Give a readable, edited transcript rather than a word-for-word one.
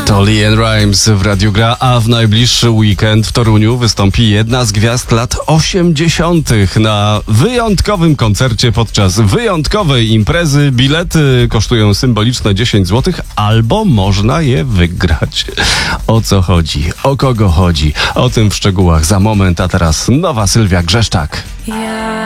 To LeAnn Rimes w Radiu Gra, a w najbliższy weekend w Toruniu wystąpi jedna z gwiazd lat 80. na wyjątkowym koncercie podczas wyjątkowej imprezy. Bilety kosztują symboliczne 10 zł, albo można je wygrać. O co chodzi? O kogo chodzi? O tym w szczegółach za moment, a teraz nowa Sylwia Grzeszczak. Ja